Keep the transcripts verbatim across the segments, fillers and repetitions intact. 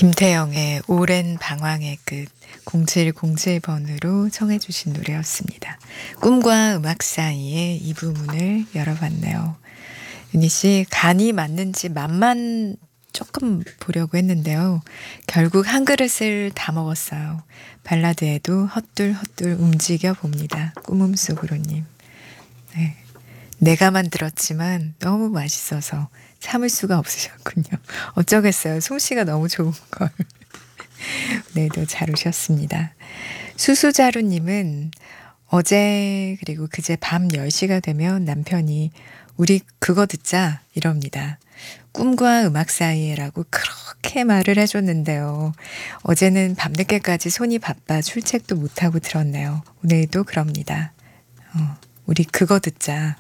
김태영의 오랜 방황의 끝 공칠공칠 번으로 청해 주신 노래였습니다. 꿈과 음악 사이에 이 부문을 열어봤네요. 윤희 씨, 간이 맞는지 맛만 조금 보려고 했는데요. 결국 한 그릇을 다 먹었어요. 발라드에도 헛둘헛둘 움직여 봅니다. 꿈음 속으로님. 네. 내가 만들었지만 너무 맛있어서 참을 수가 없으셨군요. 어쩌겠어요. 솜씨가 너무 좋은 걸. 오늘도 잘 오셨습니다. 수수자루님은 어제 그리고 그제 밤 열 시가 되면 남편이 우리 그거 듣자 이럽니다. 꿈과 음악 사이에라고 그렇게 말을 해줬는데요. 어제는 밤늦게까지 손이 바빠 출첵도 못하고 들었네요. 오늘도 그럽니다. 어, 우리 그거 듣자.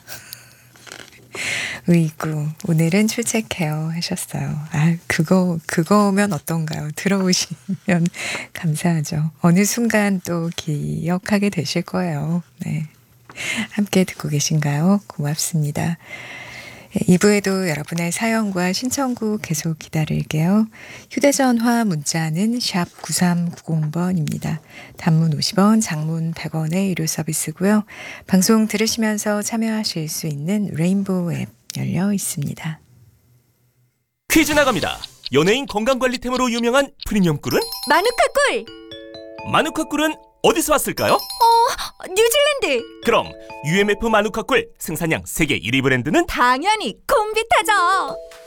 으이구, 오늘은 출첵해요 하셨어요. 아, 그거, 그거면 어떤가요? 들어오시면 감사하죠. 어느 순간 또 기억하게 되실 거예요. 네. 함께 듣고 계신가요? 고맙습니다. 이 부에도 여러분의 사연과 신청곡 계속 기다릴게요. 휴대전화 문자는 샵 구삼구공 번입니다. 단문 오십 원, 장문 백 원의 유료 서비스고요. 방송 들으시면서 참여하실 수 있는 레인보우 앱 열려 있습니다. 퀴즈 나갑니다. 연예인 건강관리템으로 유명한 프리미엄 꿀은? 마누카 꿀! 마누카 꿀은 어디서 왔을까요? 어, 뉴질랜드! 그럼 유엠에프 마누카 꿀 생산량 세계 일 위 브랜드는? 당연히 콤비타죠!